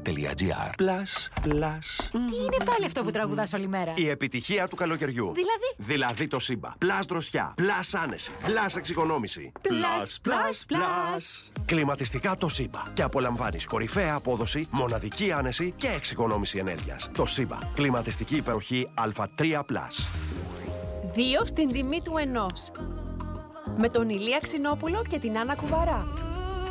Plus, plus. Τι είναι πάλι αυτό που τραγουδάς όλη μέρα? Η επιτυχία του καλοκαιριού. Δηλαδή το Σύμπα. Plus δροσιά, plus άνεση, plus εξοικονόμηση. Plus. Κλιματιστικά το Σύμπα. Και απολαμβάνεις κορυφαία απόδοση, μοναδική άνεση και εξοικονόμηση ενέργειας. Το Σύμπα. Κλιματιστική υπεροχή Α3+. 2 στην τιμή του 1. Με τον Ηλία Ξινόπουλο και την Άννα Κουβαρά.